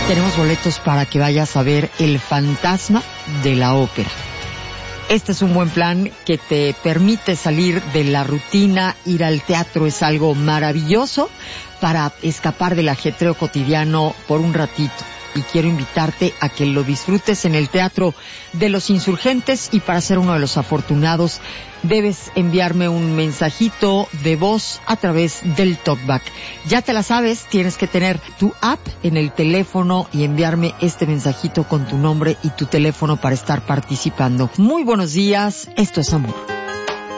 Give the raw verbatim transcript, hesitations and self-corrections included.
Tenemos boletos para que vayas a ver El Fantasma de la Ópera. Este es un buen plan que te permite salir de la rutina. Ir al teatro es algo maravilloso para escapar del ajetreo cotidiano por un ratito. Y quiero invitarte a que lo disfrutes en el Teatro de los Insurgentes, y para ser uno de los afortunados debes enviarme un mensajito de voz a través del TalkBack. Ya te la sabes, tienes que tener tu app en el teléfono y enviarme este mensajito con tu nombre y tu teléfono para estar participando. Muy buenos días, esto es amor.